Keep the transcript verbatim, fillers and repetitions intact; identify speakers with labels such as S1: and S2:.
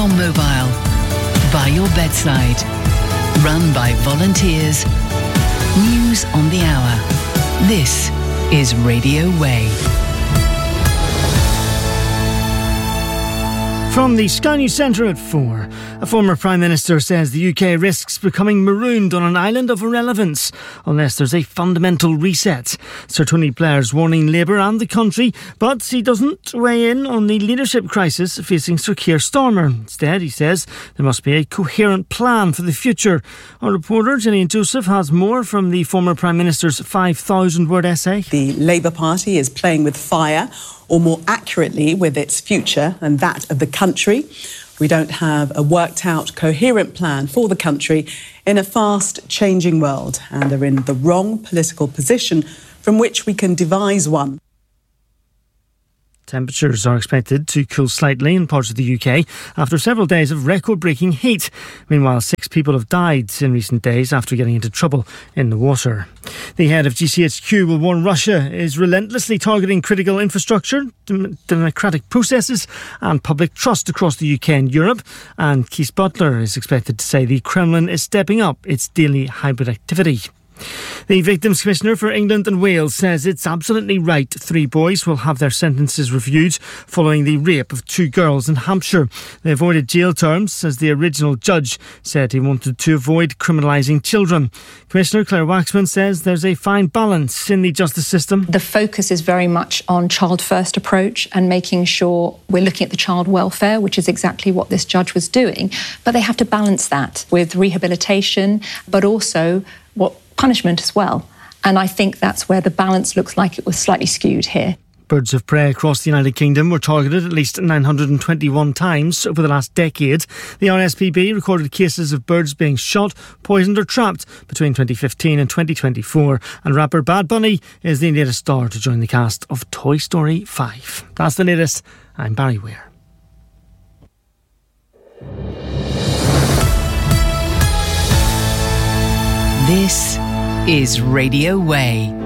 S1: your mobile, by your bedside, run by volunteers. News on the hour. This is Radio Way.
S2: From the Sky News Centre at four, a former Prime Minister says the U K risks becoming marooned on an island of irrelevance unless there's a fundamental reset. Sir Tony Blair's warning Labour and the country, but he doesn't weigh in on the leadership crisis facing Sir Keir Starmer. Instead, he says there must be a coherent plan for the future. Our reporter, Gillian Joseph, has more from the former Prime Minister's five thousand word essay.
S3: The Labour Party is playing with fire, or more accurately with its future and that of the country. We don't have a worked out, coherent plan for the country in a fast changing world, and they're in the wrong political position from which we can devise one.
S2: Temperatures are expected to cool slightly in parts of the U K after several days of record-breaking heat. Meanwhile, six people have died in recent days after getting into trouble in the water. The head of G C H Q will warn Russia is relentlessly targeting critical infrastructure, dem- democratic processes and public trust across the U K and Europe. And Keith Butler is expected to say the Kremlin is stepping up its daily hybrid activity. The Victims Commissioner for England and Wales says it's absolutely right three boys will have their sentences reviewed following the rape of two girls in Hampshire. They avoided jail terms as the original judge said he wanted to avoid criminalising children. Commissioner Claire Waxman says there's a fine balance in the justice system.
S4: The focus is very much on child-first approach and making sure we're looking at the child welfare, which is exactly what this judge was doing. But they have to balance that with rehabilitation, but also what punishment as well. And I think that's where the balance looks like it was slightly skewed here.
S2: Birds of prey across the United Kingdom were targeted at least nine hundred twenty-one times over the last decade. The R S P B recorded cases of birds being shot, poisoned or trapped between twenty fifteen and twenty twenty-four. And rapper Bad Bunny is the latest star to join the cast of Toy Story five. That's the latest. I'm Barry Ware.
S1: This is Radio Way.